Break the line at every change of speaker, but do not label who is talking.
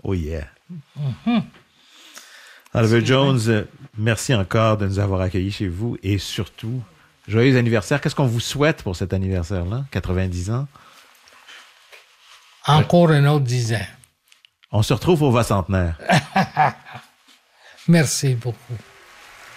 Oh yeah. Oliver Jones, merci encore de nous avoir accueillis chez vous et surtout, joyeux anniversaire. Qu'est-ce qu'on vous souhaite pour cet anniversaire-là? 90 ans?
Encore un autre 10 ans.
On se retrouve au Vocentenaire.
Merci beaucoup.